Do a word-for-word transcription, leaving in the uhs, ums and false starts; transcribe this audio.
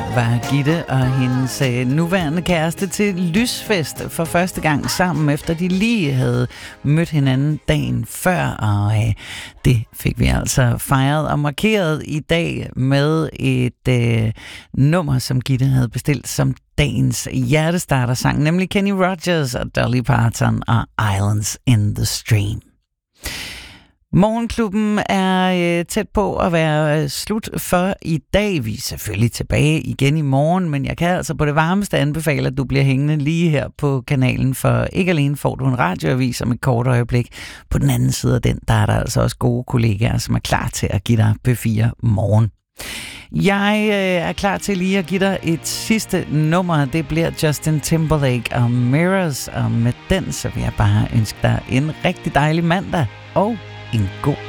var Gitte og hendes øh, nuværende kæreste til lysfest for første gang sammen, efter de lige havde mødt hinanden dagen før, og øh, det fik vi altså fejret og markeret i dag med et øh, nummer, som Gitte havde bestilt som dagens hjertestartersang, nemlig Kenny Rogers og Dolly Parton og Islands in the Stream. Morgenklubben er øh, tæt på at være øh, slut for i dag. Vi er selvfølgelig tilbage igen i morgen, men jeg kan altså på det varmeste anbefale, at du bliver hængende lige her på kanalen, for ikke alene får du en radioavis om et kort øjeblik. På den anden side af den, der er der altså også gode kollegaer, som er klar til at give dig P fire morgen. Jeg øh, er klar til lige at give dig et sidste nummer. Det bliver Justin Timberlake og Mirrors, og med den så vil jeg bare ønske dig en rigtig dejlig mandag og en god